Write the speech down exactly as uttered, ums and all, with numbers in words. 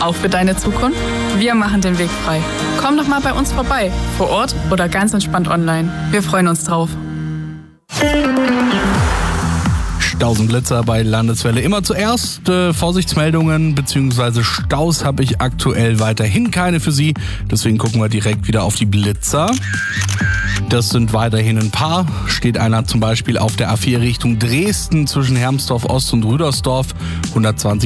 Auch für deine Zukunft? Wir machen den Weg frei. Komm doch mal bei uns vorbei, vor Ort oder ganz entspannt online. Wir freuen uns drauf. Staus und Blitzer bei Landeswelle. Immer zuerst äh, Vorsichtsmeldungen bzw. Staus habe ich aktuell weiterhin keine für Sie. Deswegen gucken wir direkt wieder auf die Blitzer. Das sind weiterhin ein paar. Steht einer zum Beispiel auf der A vier Richtung Dresden zwischen Hermsdorf Ost und Rüdersdorf. hundertzwanzig